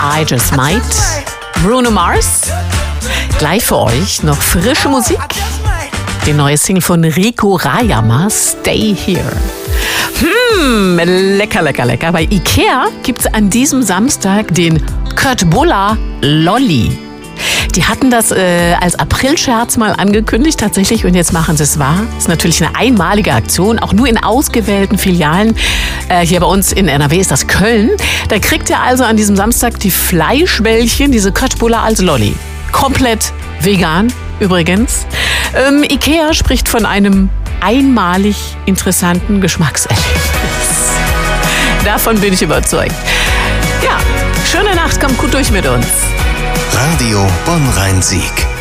I Just Might, Bruno Mars. Gleich für euch noch frische Musik. Die neue Single von Rico Rayama, Stay Here. Lecker, lecker, lecker. Bei Ikea gibt es an diesem Samstag den Köttbullar Lolli. Die hatten das als Aprilscherz mal angekündigt tatsächlich und jetzt machen sie es wahr. Das ist natürlich eine einmalige Aktion, auch nur in ausgewählten Filialen. Hier bei uns in NRW ist das Köln. Da kriegt ihr also an diesem Samstag die Fleischbällchen, diese Köttbullar als Lolli. Komplett vegan übrigens. Ikea spricht von einem einmalig interessanten Geschmackserlebnis. Davon bin ich überzeugt. Ja, schöne Nacht, kommt gut durch mit uns. Radio Bonn-Rhein-Sieg.